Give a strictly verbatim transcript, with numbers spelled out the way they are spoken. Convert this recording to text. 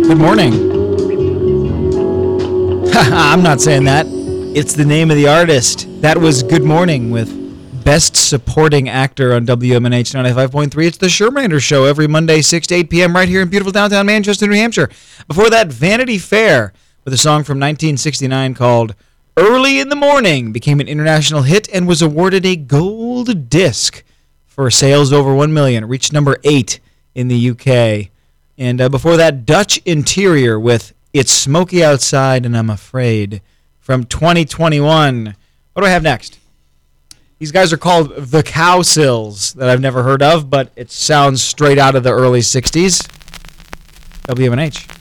Good morning. I'm not saying that. It's the name of the artist. That was Good Morning with Best Supporting Actor on W M N H ninety-five point three. It's the Shermander Show every Monday, six to eight p.m. right here in beautiful downtown Manchester, New Hampshire. Before that, Vanity Fair with a song from nineteen sixty-nine called Early in the Morning became an international hit and was awarded a gold disc for sales over one million. It reached number eight in the U K. And uh, before that, Dutch Interior with It's Smoky Outside and I'm Afraid from twenty twenty-one. What do I have next? These guys are called The Cowsills, that I've never heard of, but it sounds straight out of the early sixties. W M N H.